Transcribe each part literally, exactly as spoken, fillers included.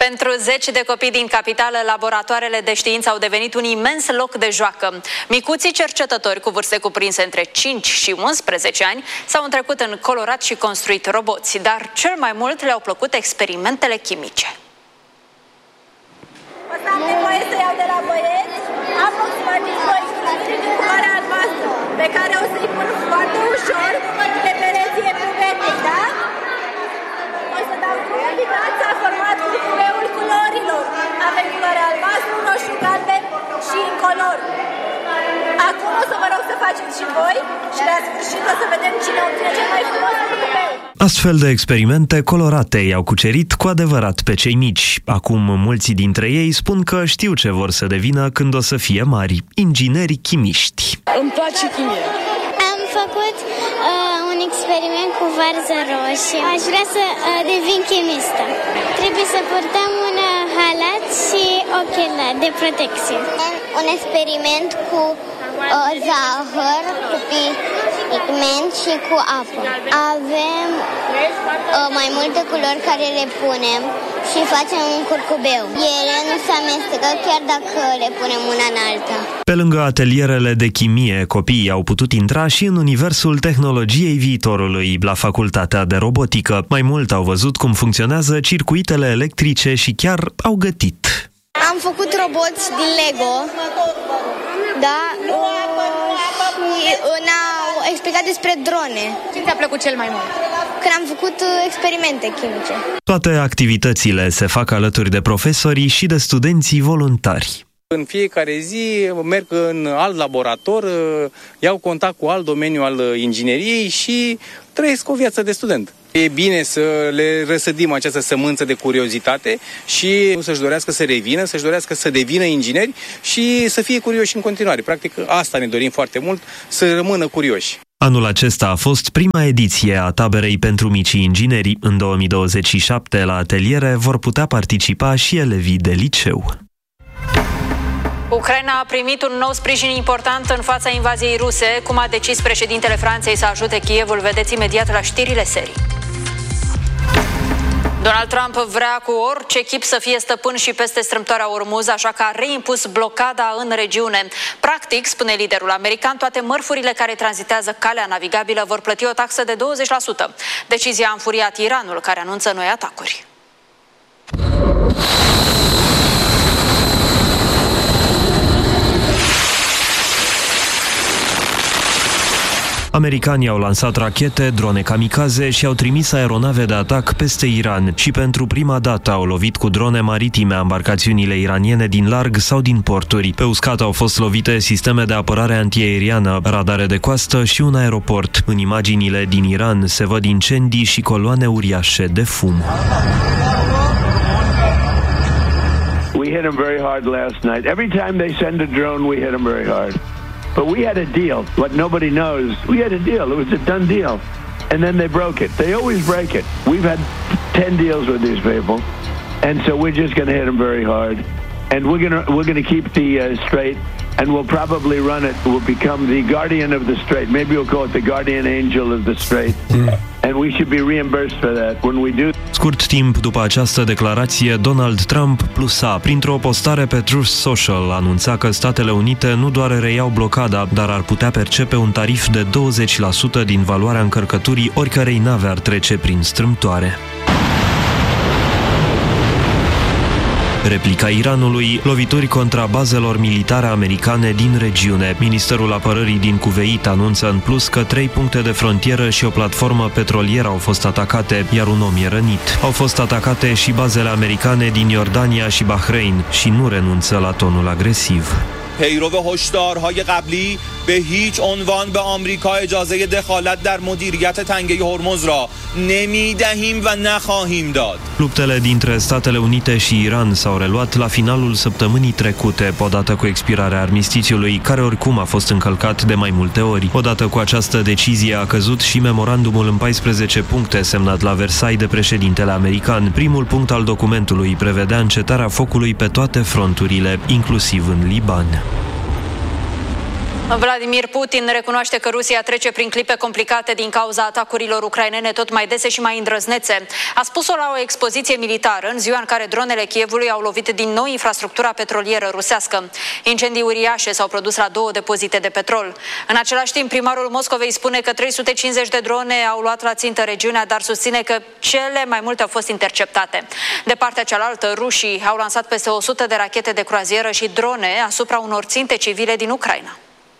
Pentru zeci de copii din capitală, laboratoarele de știință au devenit un imens loc de joacă. Micuții cercetători cu vârste cuprinse între cinci și unsprezece ani s-au întrecut în colorat și construit roboți, dar cel mai mult le-au plăcut experimentele chimice. Am nevoie să iau de la băieți aproximativ doi litri din culoarea albastră, pe care o să-i pun foarte ușor pe pereții epubetic, da? O să dau combinația format cu cubeul culorilor. Avem culoarea albastră, roșu, galben și incolor. Acum o să vă rog să faceți și voi și la sfârșit o să vedem cine obține cel mai frumos cubeu. Astfel de experimente colorate i-au cucerit cu adevărat pe cei mici. Acum mulți dintre ei spun că știu ce vor să devină când o să fie mari, ingineri chimiști. Îmi place chimia. Am făcut uh, un experiment cu varză roșie. Aș vrea să uh, devin chimistă. Trebuie să purtăm un uh, halat și ochelari de protecție. Un experiment cu uh, zahăr, cu pigment și cu apă. Avem uh, mai multe culori care le punem și facem un curcubeu. Ele nu se amestecă chiar dacă le punem una în alta. Pe lângă atelierele de chimie, copiii au putut intra și în universul tehnologiei viitorului, la facultatea de robotică. Mai mult au văzut cum funcționează circuitele electrice și chiar au gătit. Am făcut roboți din Lego, da, și ne-au explicat despre drone. Ce ți-a plăcut cel mai mult? Când am făcut experimente chimice. Toate activitățile se fac alături de profesorii și de studenții voluntari. În fiecare zi merg în alt laborator, iau contact cu alt domeniu al ingineriei și trăiesc o viață de student. E bine să le răsădim această sămânță de curiozitate și să-și dorească să revină, să-și dorească să devină ingineri și să fie curioși în continuare. Practic asta ne dorim foarte mult, să rămână curioși. Anul acesta a fost prima ediție a taberei pentru micii ingineri. În două mii douăzeci și șapte, la ateliere, vor putea participa și elevii de liceu. Ucraina a primit un nou sprijin important în fața invaziei ruse. Cum a decis președintele Franței să ajute Kievul, vedeți imediat la știrile serii. Donald Trump vrea cu orice chip să fie stăpân și peste strâmtoarea Ormuz, așa că a reimpus blocada în regiune. Practic, spune liderul american, toate mărfurile care tranzitează calea navigabilă vor plăti o taxă de douăzeci la sută. Decizia a înfuriat Iranul, care anunță noi atacuri. Americanii au lansat rachete, drone kamikaze și au trimis aeronave de atac peste Iran și pentru prima dată au lovit cu drone maritime embarcațiunile iraniene din larg sau din porturi. Pe uscat au fost lovite sisteme de apărare antiaeriană, radare de coastă și un aeroport. În imaginile din Iran se văd incendii și coloane uriașe de fum. We hit them very hard last night. Every time they send a drone, we hit them very hard. But we had a deal. What nobody knows, we had a deal. It was a done deal. And then they broke it. They always break it. We've had ten deals with these people. And so we're just going to hit them very hard. And we're going to we're going to keep the uh, strait, and we'll probably run it. We'll become the guardian of the strait. Maybe we'll call it the guardian angel of the strait. Mm. And we should be reimbursed for that when we do. Scurt timp după această declarație, Donald Trump plusa. Printr-o postare pe Truth Social anunța că Statele Unite nu doar reiau blocada, dar ar putea percepe un tarif de douăzeci la sută din valoarea încărcăturii oricărei nave ar trece prin strâmtoare. Replica Iranului, lovituri contra bazelor militare americane din regiune. Ministerul Apărării din Cuveit anunță în plus că trei puncte de frontieră și o platformă petrolieră au fost atacate, iar un om e rănit. Au fost atacate și bazele americane din Iordania și Bahrain și nu renunță la tonul agresiv. پیرو هشدارهای قبلی به هیچ عنوان به آمریکا اجازه دخالت در مدیریت تنگه هرمز را نمیدهیم و نخواهیم داد. Luptele dintre Statele Unite și Iran s-au reluat la finalul săptămânii trecute, odată cu expirarea armistițiului, care oricum a fost încălcat de mai multe ori. Odată cu această decizie a căzut și memorandumul în paisprezece puncte semnat la Versailles de președintele american. Primul punct al documentului prevedea încetarea focului pe toate fronturile, inclusiv în Liban. Vladimir Putin recunoaște că Rusia trece prin clipe complicate din cauza atacurilor ucrainene tot mai dese și mai îndrăznețe. A spus-o la o expoziție militară în ziua în care dronele Kievului au lovit din nou infrastructura petrolieră rusească. Incendii uriașe s-au produs la două depozite de petrol. În același timp, primarul Moscovei spune că trei sute cincizeci de drone au luat la țintă regiunea, dar susține că cele mai multe au fost interceptate. De partea cealaltă, rușii au lansat peste o sută de rachete de croazieră și drone asupra unor ținte civile din Ucraina.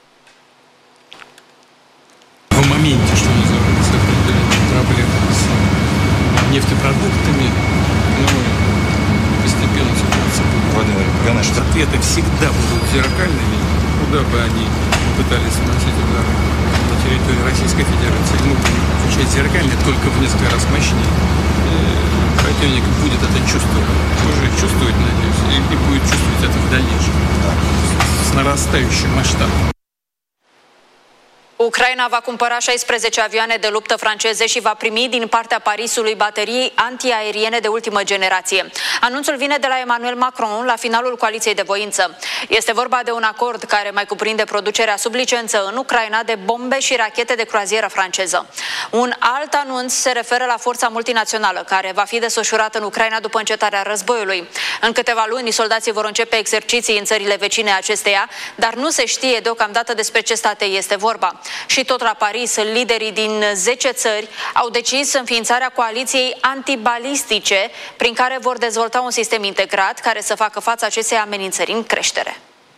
В моменте, что называется, проблемы с нефтепродуктами, но постепенно ситуация будет. Конечно, ответы всегда будут зеркальными, куда бы они пытались наносить удары на территории Российской Федерации. Мы будем отвечать зеркально, только в несколько раз мощнее. Противник будет это чувствовать, уже чувствовать, надеюсь, и будет чувствовать это в дальнейшем, с нарастающим масштабом. Ucraina va cumpăra șaisprezece avioane de luptă franceze și va primi din partea Parisului baterii antiaeriene de ultimă generație. Anunțul vine de la Emmanuel Macron la finalul coaliției de voință. Este vorba de un acord care mai cuprinde producerea sub licență în Ucraina de bombe și rachete de croazieră franceză. Un alt anunț se referă la forța multinațională care va fi desfășurată în Ucraina după încetarea războiului. În câteva luni, soldații vor începe exerciții în țările vecine acesteia, dar nu se știe deocamdată despre ce state este vorba. Și tot la Paris, liderii din zece țări au decis înființarea coaliției antibalistice, prin care vor dezvolta un sistem integrat care să facă față acestei amenințări în creștere.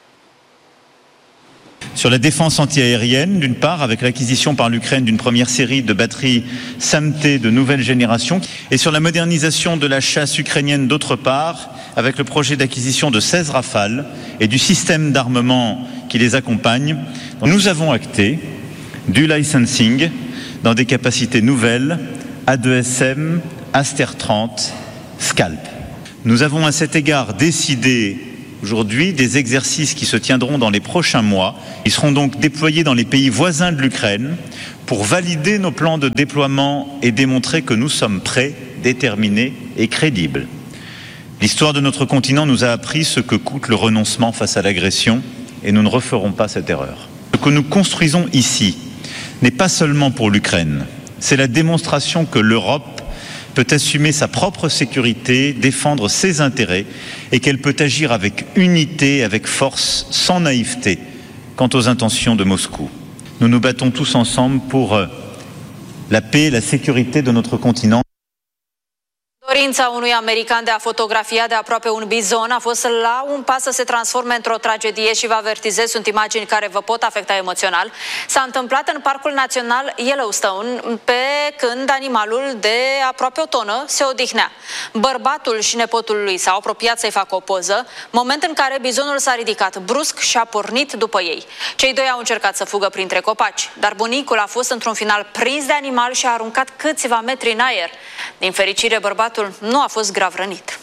Sur la défense antiaérienne, d'une part, avec l'acquisition par l'Ukraine d'une première série de batteries S A M T de nouvelle génération, et sur la modernisation de la chasse ukrainienne, d'autre part, avec le projet d'acquisition de seize Rafales et du système d'armement qui les accompagne. Nous avons acté du licensing dans des capacités nouvelles, A deux S M, Aster trente, Scalp. Nous avons à cet égard décidé aujourd'hui des exercices qui se tiendront dans les prochains mois. Ils seront donc déployés dans les pays voisins de l'Ukraine pour valider nos plans de déploiement et démontrer que nous sommes prêts, déterminés et crédibles. L'histoire de notre continent nous a appris ce que coûte le renoncement face à l'agression et nous ne referons pas cette erreur. Ce que nous construisons ici n'est pas seulement pour l'Ukraine, c'est la démonstration que l'Europe peut assumer sa propre sécurité, défendre ses intérêts et qu'elle peut agir avec unité, avec force, sans naïveté quant aux intentions de Moscou. Nous nous battons tous ensemble pour la paix et la sécurité de notre continent. Dorința unui american de a fotografia de aproape un bizon a fost la un pas să se transforme într-o tragedie și vă avertizez, sunt imagini care vă pot afecta emoțional. S-a întâmplat în Parcul Național Yellowstone, pe când animalul de aproape o tonă se odihnea. Bărbatul și nepotul lui s-au apropiat să-i facă o poză, moment în care bizonul s-a ridicat brusc și a pornit după ei. Cei doi au încercat să fugă printre copaci, dar bunicul a fost într-un final prins de animal și a aruncat câțiva metri în aer. Din fericire, bărbatul nu a fost grav rănit.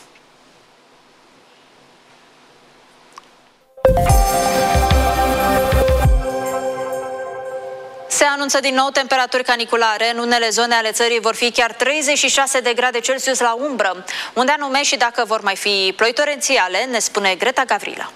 Se anunță din nou temperaturi caniculare. În unele zone ale țării vor fi chiar treizeci și șase de grade Celsius la umbră. Unde anume și dacă vor mai fi ploi torențiale, ne spune Greta Gavrilă.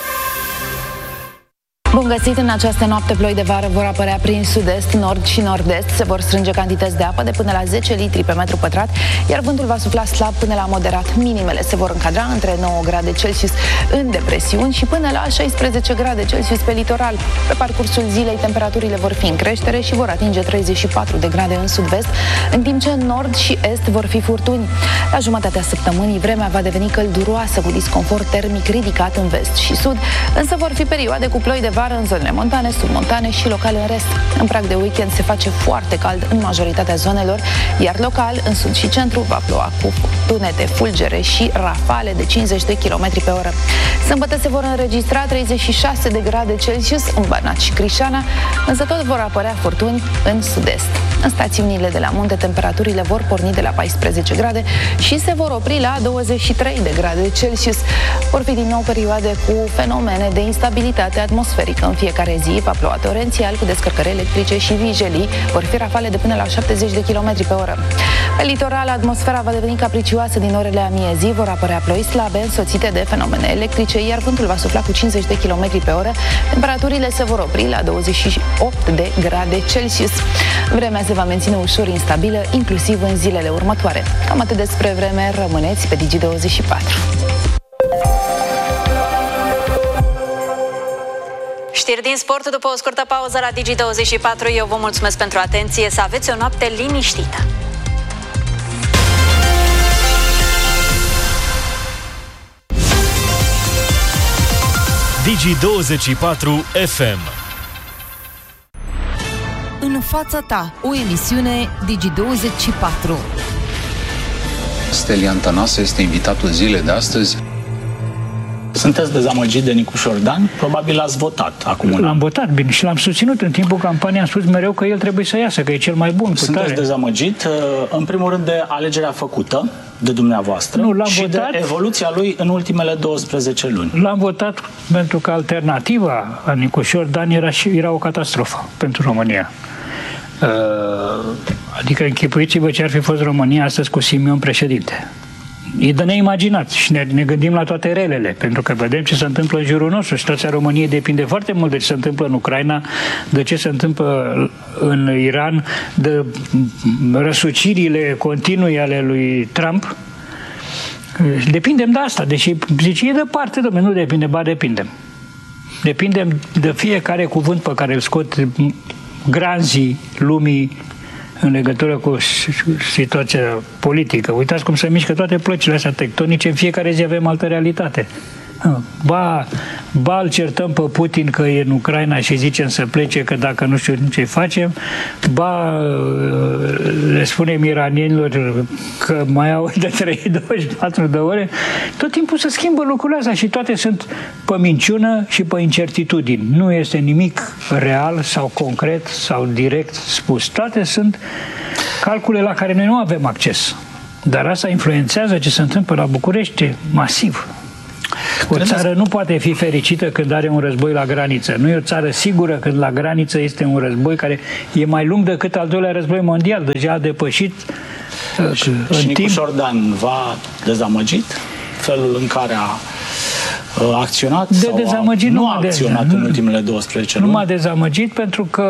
Bun găsit! În această noapte ploi de vară vor apărea prin sud-est, nord și nord-est. Se vor strânge cantități de apă de până la zece litri pe metru pătrat, iar vântul va sufla slab până la moderat. Minimele se vor încadra între nouă grade Celsius în depresiuni și până la șaisprezece grade Celsius pe litoral. Pe parcursul zilei, temperaturile vor fi în creștere și vor atinge treizeci și patru de grade în sud-vest, în timp ce în nord și est vor fi furtuni. La jumătatea săptămânii, vremea va deveni călduroasă cu disconfort termic ridicat în vest și sud, însă vor fi perioade cu ploi de vară în zonele montane, submontane și local în rest. În prag de weekend se face foarte cald în majoritatea zonelor, iar local, în sud și centru, va ploua cu tunete, fulgere și rafale de cincizeci de kilometri pe oră. Sâmbătă se vor înregistra treizeci și șase de grade Celsius în Banat și Crișana, însă tot vor apărea furtuni în sud-est. În stațiunile de la munte, temperaturile vor porni de la paisprezece grade și se vor opri la douăzeci și trei de grade Celsius. Vor fi din nou perioade cu fenomene de instabilitate atmosferică. În fiecare zi va ploua torențial cu descărcări electrice și vijelii. Vor fi rafale de până la șaptezeci de kilometri pe oră. Pe litoral, atmosfera va deveni capricioasă din orele amiezii. Vor apărea ploi slabe însoțite de fenomene electrice, iar vântul va sufla cu cincizeci de kilometri pe oră. Temperaturile se vor opri la douăzeci și opt de grade Celsius. Vremea se va menține ușor instabilă, inclusiv în zilele următoare. Cam atât despre vreme, rămâneți pe Digi douăzeci și patru. Știri din sport după o scurtă pauză la Digi douăzeci și patru. Eu vă mulțumesc pentru atenție, să aveți o noapte liniștită. Digi douăzeci și patru F M. În fața ta, o emisiune Digi douăzeci și patru. Stelian Tănase este invitatul zilei de astăzi. Sunteți dezamăgit de Nicu Șordan? Probabil l-ați votat acum un an. L-am votat, bine, și l-am susținut în timpul campaniei, am spus mereu că el trebuie să iasă, că e cel mai bun. Sunteți dezamăgit, în primul rând, de alegerea făcută de dumneavoastră nu, l-am și votat, de evoluția lui în ultimele douăsprezece luni. L-am votat pentru că alternativa a Nicu Șordan era, și, era o catastrofă pentru România. Adică închipuiți-vă ce ar fi fost România astăzi cu Simion președinte. E de neimaginat și ne, ne gândim la toate relele, pentru că vedem ce se întâmplă în jurul nostru. Situația României depinde foarte mult de ce se întâmplă în Ucraina, de ce se întâmplă în Iran, de răsucirile continue ale lui Trump. Depindem de asta, deși zice, e departe, domnule, nu depinde, ba depindem. Depindem de fiecare cuvânt pe care îl scot granzii lumii în legătură cu situația politică. Uitați cum se mișcă toate plăcile astea tectonice, în fiecare zi avem altă realitate. Ba, ba îl certăm pe Putin că e în Ucraina și zicem să plece, că dacă nu știu ce facem, ba le spunem iranienilor că mai au de trei douăzeci și patru de ore. Tot timpul se schimbă lucrurile astea și toate sunt pe minciună și pe incertitudini. Nu este nimic real sau concret sau direct spus. Toate sunt calcule la care noi nu avem acces. Dar asta influențează ce se întâmplă la București masiv. O țară nu poate fi fericită când are un război la graniță. Nu e o țară sigură când la graniță este un război care e mai lung decât al doilea război mondial. Deja a depășit și, în și timp... Nicu Șordan v-a dezamăgit felul în care a acționat de sau dezamăgit a, nu nu a acționat de, în ultimele douăsprezece nu luni? Nu m-a dezamăgit pentru că...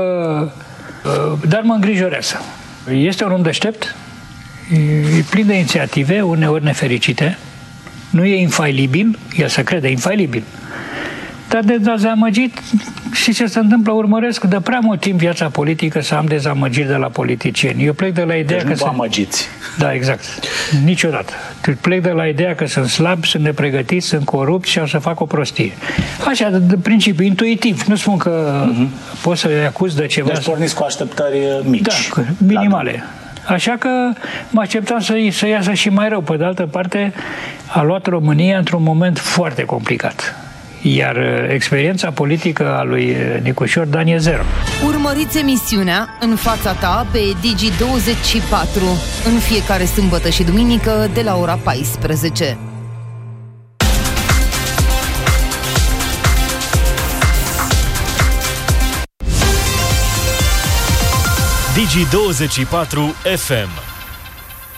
Dar mă îngrijorează. Este un om deștept, e plin de inițiative, uneori nefericite. Nu e infailibil, el se crede infailibil. Dar de dezamăgit și ce se întâmplă, urmăresc de prea mult timp viața politică să am dezamăgiri de la politicieni. Eu plec de la ideea deci că... nu vă amăgiți. Da, exact. Niciodată. Plec de la ideea că sunt slabi, sunt nepregătiți, sunt corupți și o să fac o prostie. Așa, de principiu, intuitiv. Nu spun că uh-huh. pot să-i acuz de ceva. Deci porniți cu așteptări mici. Da, minimale. Așa că mă așteptam să, să iasă și mai rău. Pe de altă parte, a luat România într-un moment foarte complicat. Iar experiența politică a lui Nicu Șordan e zero. Urmăriți emisiunea În fața ta pe Digi douăzeci și patru în fiecare sâmbătă și duminică de la ora paisprezece. Digi douăzeci și patru F M.